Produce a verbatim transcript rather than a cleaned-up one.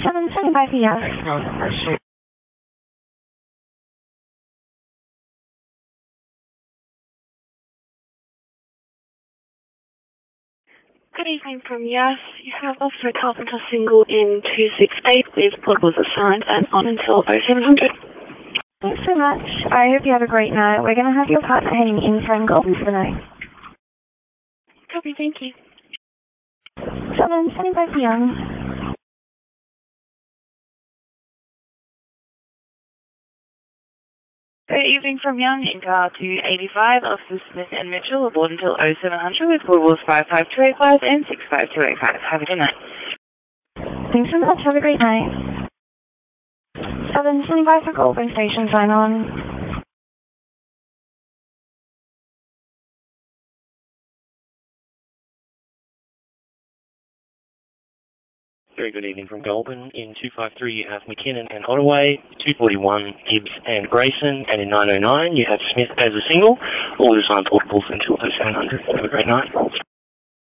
seven seventy-five for yes. Good evening from Yes. You have Officer Carpenter single in two six eight with portables assigned and on until oh seven hundred. Thanks so much. I hope you have a great night. We're going to have your partner heading in from Golden tonight. Copy, thank you. seven seventy-five for Young. Good evening from Young in car two eighty-five, Officers Smith and Mitchell aboard until oh seven hundred with portables five five two eight five and six five two eight five. Have a good night. Thanks so much. Have a great night. seven seventy-five for Goldburn Station, sign on. Very good evening from Goulburn. In two five three you have McKinnon and Ottaway, two forty-one Gibbs and Grayson, and in nine oh nine you have Smith as a single, all assigned portables until oh seven hundred. Have a great night.